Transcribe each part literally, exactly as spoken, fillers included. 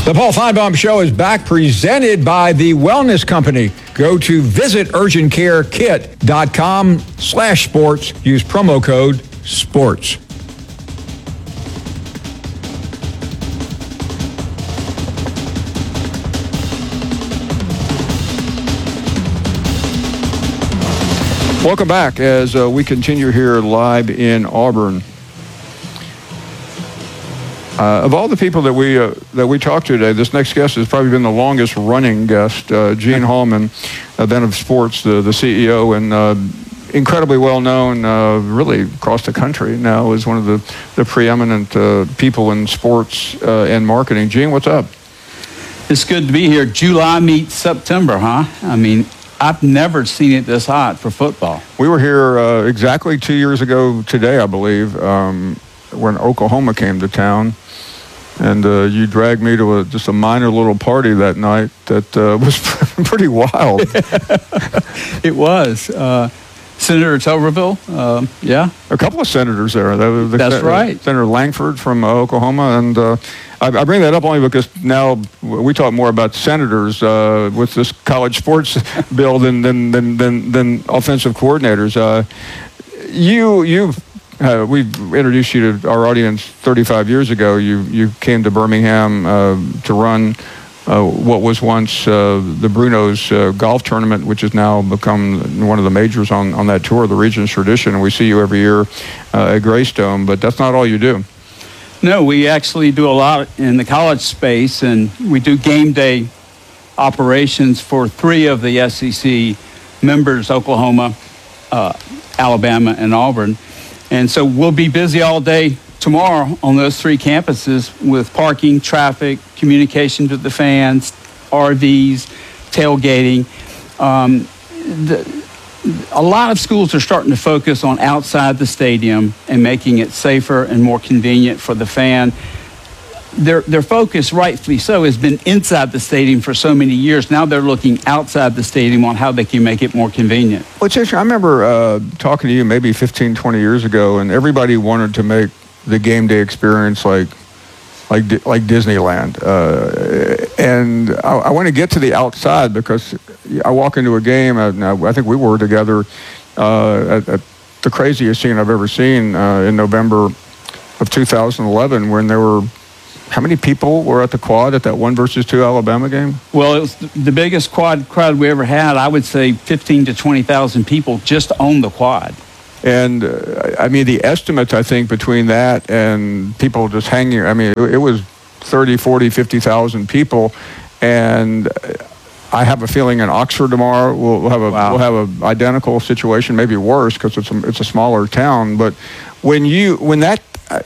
The Paul Feinbaum Show is back, presented by the Wellness Company. Go to visit urgent care kit dot com slash sports. Use promo code SPORTS. Welcome back as uh, we continue here live in Auburn. Uh, of all the people that we uh, that we talked to today, this next guest has probably been the longest running guest. Uh, Gene Hallman, Event of Sports, the, the C E O, and uh, incredibly well known, uh, really across the country now, is one of the the preeminent uh, people in sports uh, and marketing. Gene, what's up? It's good to be here. July meets September, huh? I mean, I've never seen it this hot for football. We were here uh, exactly two years ago today, I believe, um, when Oklahoma came to town. And uh, you dragged me to a, just a minor little party that night that uh, was pretty wild. It was. Uh, Senator Tuberville, uh, yeah. A couple of senators there. The, the, That's the, right. Senator Langford from uh, Oklahoma. And uh, I, I bring that up only because now we talk more about senators uh, with this college sports bill than, than, than, than, than offensive coordinators. Uh, you, you've Uh, we introduced you to our audience thirty-five years ago. You you came to Birmingham uh, to run uh, what was once uh, the Bruno's uh, golf tournament, which has now become one of the majors on, on that tour, the Regions Tradition. And we see you every year uh, at Greystone, but that's not all you do. No, we actually do a lot in the college space, and we do game day operations for three of the S E C members, Oklahoma, uh, Alabama, and Auburn. And so we'll be busy all day tomorrow on those three campuses with parking, traffic, communication to the fans, R Vs, tailgating. Um, the, a lot of schools are starting to focus on outside the stadium and making it safer and more convenient for the fan. Their, their focus, rightfully so, has been inside the stadium for so many years. Now they're looking outside the stadium on how they can make it more convenient. Well, I remember uh, talking to you maybe fifteen, twenty years ago, and everybody wanted to make the game day experience like like like Disneyland. Uh, and I, I want to get to the outside because I walk into a game, and I think we were together uh, at, at the craziest scene I've ever seen uh, in November of two thousand eleven when there were, how many people were at the quad at that one versus two Alabama game? Well, it was the biggest quad crowd we ever had. I would say fifteen to twenty thousand people just on the quad. And uh, I mean, the estimates, I think, between that and people just hanging, I mean, it, it was thirty, forty, fifty thousand people. And I have a feeling in Oxford tomorrow we'll, we'll have a wow. we'll have an identical situation, maybe worse because it's a, it's a smaller town. But when you when that uh,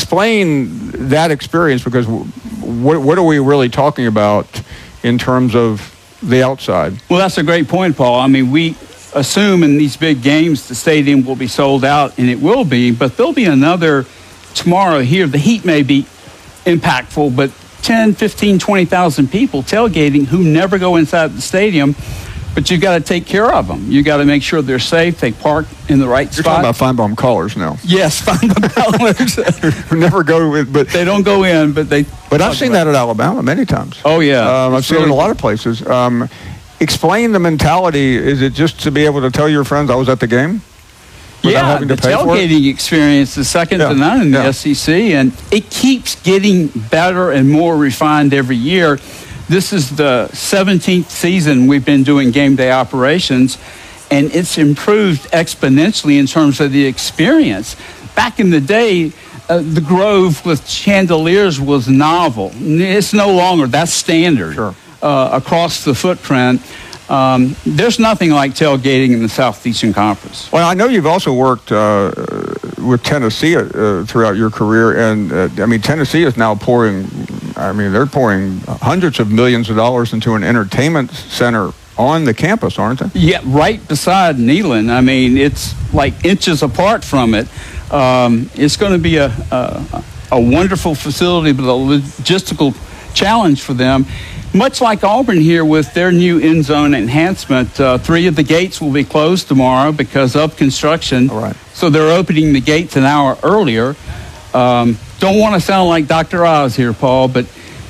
explain that experience, because what what are we really talking about in terms of the outside? Well, that's a great point, Paul. I mean, we assume in these big games the stadium will be sold out, and it will be, but there'll be another tomorrow here. The heat may be impactful, but ten, fifteen, twenty thousand people tailgating who never go inside the stadium, but you've got to take care of them. You got to make sure they're safe, they park in the right You're spot. You're talking about Feinbaum callers now. Yes, Feinbaum callers. Who never go with, but they don't go in, but they. But I've seen that at Alabama many times. Oh yeah, um, I've seen really it in a lot of places. Um, explain the mentality. Is it just to be able to tell your friends I was at the game? Yeah, having to the pay tailgating for it? experience is second yeah. to none in the yeah. S E C, and it keeps getting better and more refined every year. This is the seventeenth season we've been doing game day operations, and it's improved exponentially in terms of the experience. Back in the day, uh, the Grove with chandeliers was novel. It's no longer. That's standard sure. uh, across the footprint. Um, there's nothing like tailgating in the Southeastern Conference. Well, I know you've also worked uh, with Tennessee uh, throughout your career, and uh, I mean, Tennessee is now pouring, I mean, they're pouring hundreds of millions of dollars into an entertainment center on the campus, aren't they? Yeah, right beside Neyland. I mean, it's like inches apart from it. Um, it's going to be a, a, a wonderful facility, but a logistical challenge for them. Much like Auburn here with their new end zone enhancement, uh, three of the gates will be closed tomorrow because of construction. All right. So they're opening the gates an hour earlier. Um, don't want to sound like Doctor Oz here, Paul, but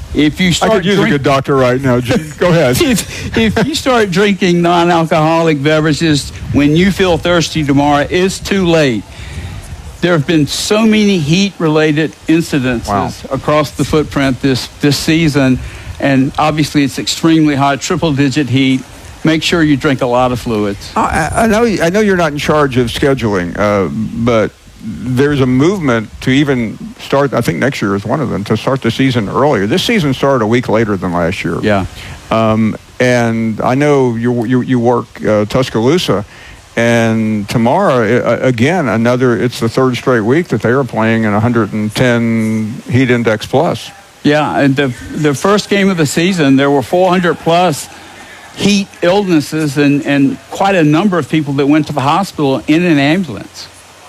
If you I start could use drink- a good doctor right now. Gene. Go ahead. if, if you start drinking non-alcoholic beverages when you feel thirsty tomorrow, it's too late. There have been so many heat-related incidences Wow. across the footprint this, this season, and obviously it's extremely hot, triple-digit heat. Make sure you drink a lot of fluids. I, I know. I know you're not in charge of scheduling, uh, but there's a movement to even start. I think next year is one of them to start the season earlier. This season started a week later than last year. Yeah. Um, and I know you you, you work uh, Tuscaloosa, and tomorrow uh, again another. It's the third straight week that they are playing in one hundred ten heat index plus. Yeah, and the the first game of the season, there were four hundred plus heat illnesses and, and quite a number of people that went to the hospital in an ambulance.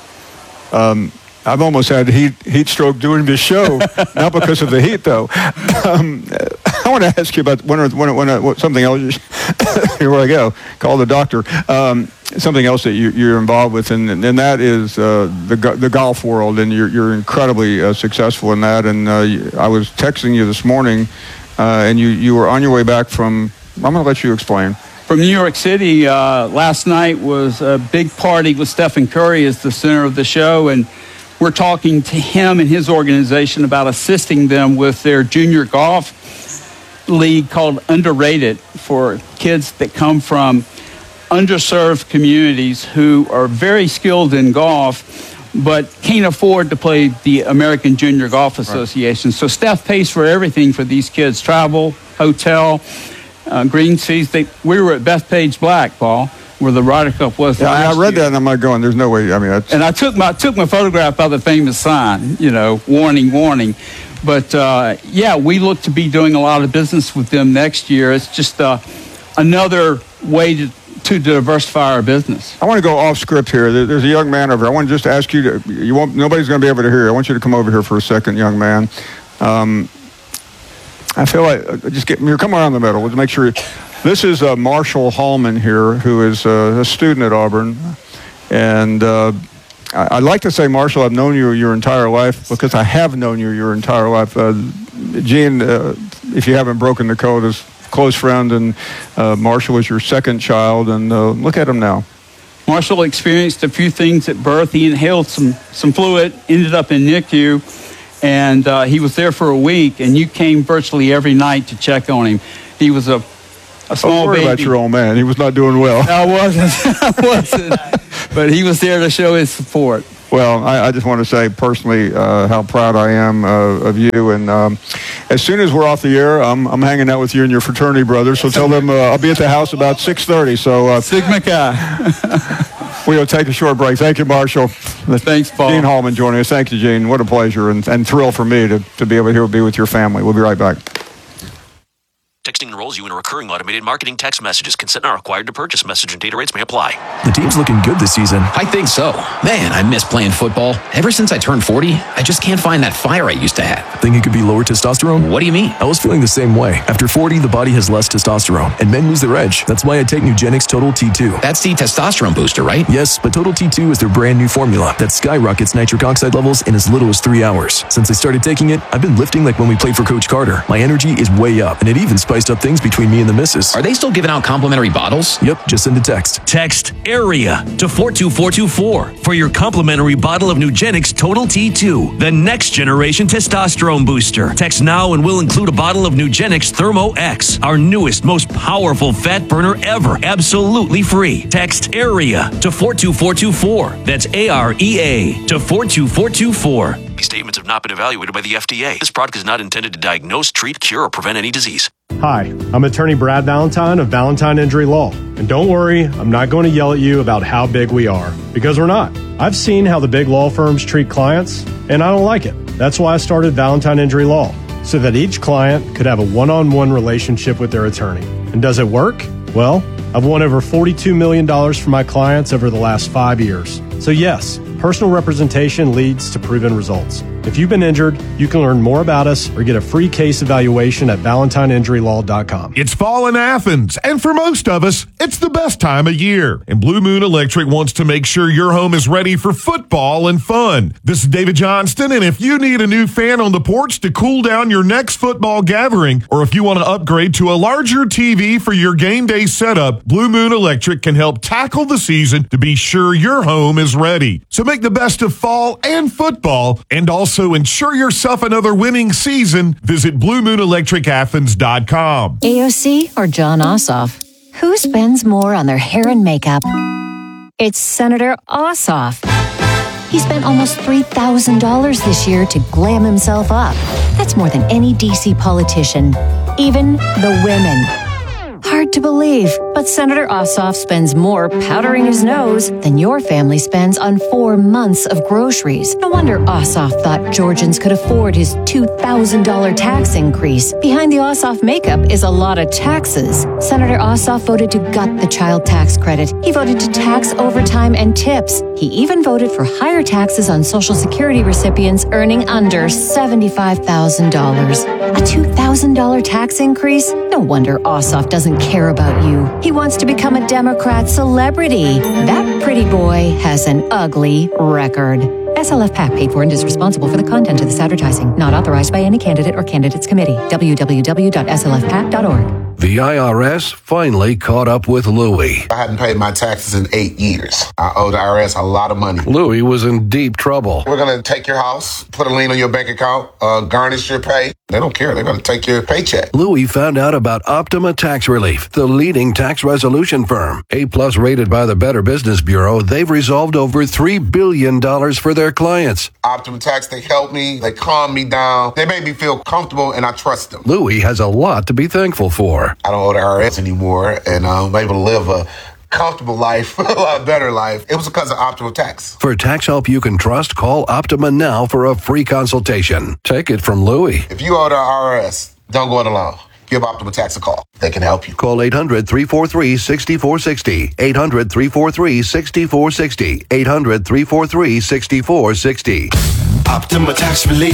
Um, I've almost had heat heat stroke doing this show, not because of the heat though. Um, I want to ask you about one, one, one, one, something else. Here I go. Call the doctor. Um, something else that you, you're involved with, and, and that is uh, the the golf world, and you're you're incredibly uh, successful in that. And uh, I was texting you this morning, uh, and you, you were on your way back from. I'm going to let you explain. From New York City, uh, last night was a big party with Stephen Curry as the center of the show, and we're talking to him and his organization about assisting them with their junior golf league called Underrated for kids that come from underserved communities who are very skilled in golf but can't afford to play the American Junior Golf Association. Right. So Steph pays for everything for these kids, travel, hotel, Uh, green fees. They, we were at Bethpage Black, Paul, where the Ryder Cup was. Yeah, I read year. that, and I'm not going. There's no way. I mean, that's... and I took my took my photograph by the famous sign, you know, warning, warning. But uh, yeah, we look to be doing a lot of business with them next year. It's just uh, another way to to diversify our business. I want to go off script here. There, there's a young man over here. I want to just ask you to. You won't. Nobody's going to be able to hear you. I want you to come over here for a second, young man. Um, I feel like uh, just get here. Come around the middle. Let's make sure. This is uh, Marshall Hallman here, who is uh, a student at Auburn, and uh, I, I'd like to say, Marshall, I've known you your entire life because I have known you your entire life. Uh, Gene, uh, if you haven't broken the code, is close friend, and uh, Marshall is your second child, and uh, look at him now. Marshall experienced a few things at birth. He inhaled some some fluid, ended up in N I C U. And uh, he was there for a week, and you came virtually every night to check on him. He was a, a small Don't worry baby. about your old man. He was not doing well. I wasn't. I wasn't. But he was there to show his support. Well, I, I just want to say personally uh, how proud I am uh, of you. And um, as soon as we're off the air, I'm, I'm hanging out with you and your fraternity brothers. So tell them uh, I'll be at the house about six thirty. So uh, Sigma Chi. we'll take a short break. Thank you, Marshall. Thanks, Paul. Gene Hallman joining us. Thank you, Gene. What a pleasure and, and thrill for me to, to be able to be with your family. We'll be right back. Texting enrolls you in a recurring automated marketing text messages. Consent not required to purchase. Message and data rates may apply. The team's looking good this season. I think so. Man, I miss playing football. Ever since I turned forty, I just can't find that fire I used to have. Think it could be lower testosterone? What do you mean? I was feeling the same way. After forty, the body has less testosterone, and men lose their edge. That's why I take Nugenix Total T two. That's the testosterone booster, right? Yes, but Total T two is their brand new formula that skyrockets nitric oxide levels in as little as three hours. Since I started taking it, I've been lifting like when we played for Coach Carter. My energy is way up, and it even spiced up things between me and the missus. Are they still giving out complimentary bottles? Yep, just send a text. Text AREA to four two four two four for your complimentary bottle of Nugenix Total T two, the next generation testosterone booster. Text now and we'll include a bottle of Nugenix Thermo X, our newest, most powerful fat burner ever, absolutely free. Text AREA to four two four two four. That's A R E A to four two four two four. These statements have not been evaluated by the F D A. This product is not intended to diagnose, treat, cure, or prevent any disease. Hi, I'm attorney Brad Valentine of Valentine Injury Law. And don't worry, I'm not going to yell at you about how big we are, because we're not. I've seen how the big law firms treat clients, and I don't like it. That's why I started Valentine Injury Law, so that each client could have a one-on-one relationship with their attorney. And does it work? Well, I've won over forty-two million dollars for my clients over the last five years. So yes, personal representation leads to proven results. If you've been injured, you can learn more about us or get a free case evaluation at valentine injury law dot com. It's fall in Athens, and for most of us, it's the best time of year. And Blue Moon Electric wants to make sure your home is ready for football and fun. This is David Johnston, and if you need a new fan on the porch to cool down your next football gathering, or if you want to upgrade to a larger T V for your game day setup, Blue Moon Electric can help tackle the season to be sure your home is ready. So make the best of fall and football, and also ensure yourself another winning season. Visit blue moon electric athens dot com. A O C or John Ossoff? Who spends more on their hair and makeup? It's Senator Ossoff. He spent almost three thousand dollars this year to glam himself up. That's more than any D C politician, even the women. Hard to believe, but Senator Ossoff spends more powdering his nose than your family spends on four months of groceries. No wonder Ossoff thought Georgians could afford his two thousand dollars tax increase. Behind the Ossoff makeup is a lot of taxes. Senator Ossoff voted to gut the child tax credit. He voted to tax overtime and tips. He even voted for higher taxes on Social Security recipients earning under seventy-five thousand dollars. A two thousand dollars tax increase? No wonder Ossoff doesn't care about you. He wants to become a Democrat celebrity. That pretty boy has an ugly record. S L F PAC paid for and is responsible for the content of this advertising. Not authorized by any candidate or candidates committee. w w w dot s l f pac dot org. The I R S finally caught up with Louie. I hadn't paid my taxes in eight years. I owe the I R S a lot of money. Louie was in deep trouble. We're going to take your house, put a lien on your bank account, uh, garnish your pay. They don't care. They're going to take your paycheck. Louie found out about Optima Tax Relief, the leading tax resolution firm. A-plus rated by the Better Business Bureau, they've resolved over three billion dollars for their clients. Optima Tax, they help me. They calm me down. They make me feel comfortable, and I trust them. Louie has a lot to be thankful for. I don't owe the I R S anymore, and I'm able to live a comfortable life, a lot better life. It was because of Optima Tax. For tax help you can trust, call Optima now for a free consultation. Take it from Louie. If you owe the I R S, don't go it alone. Give Optima Tax a call. They can help you. Call eight hundred, three four three, six four six zero. eight hundred, three four three, six four six zero. eight hundred, three four three, six four six zero. Optima Tax Relief.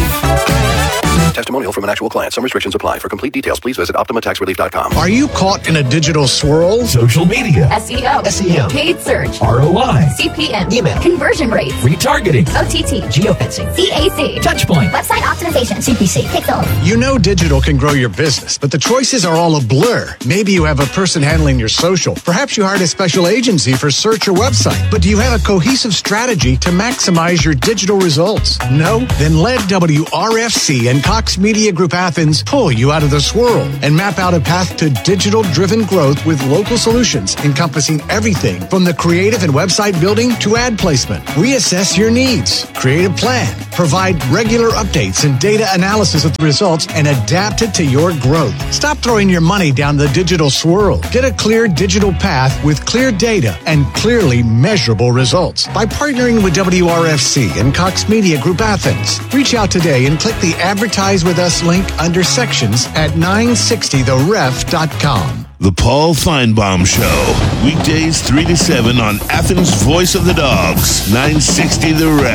Testimonial from an actual client. Some restrictions apply. For complete details, please visit optima tax relief dot com. Are you caught in a digital swirl? Social media. S E O. S E O. Paid search. R O I. C P M. Email. Conversion rates. Retargeting. O T T. Geofencing. C A C. Touchpoint. Website optimization. C P C. Pixel. You know digital can grow your business, but the choices are all a blur. Maybe you have a person handling your social. Perhaps you hired a special agency for search or website. But do you have a cohesive strategy to maximize your digital results? No? Then let W R F C and Cox Media Group Athens pull you out of the swirl and map out a path to digital-driven growth with local solutions encompassing everything from the creative and website building to ad placement. Reassess your needs, create a plan, provide regular updates and data analysis of the results, and adapt it to your growth. Stop throwing your money down the digital swirl. Get a clear digital path with clear data and clearly measurable results by partnering with W R F C and Cox Media Group Athens. Reach out today and click the Advertise with Us link under sections at nine sixty the ref dot com. The Paul Feinbaum Show. Weekdays three to seven on Athens' Voice of the Dogs, nine sixty The Ref.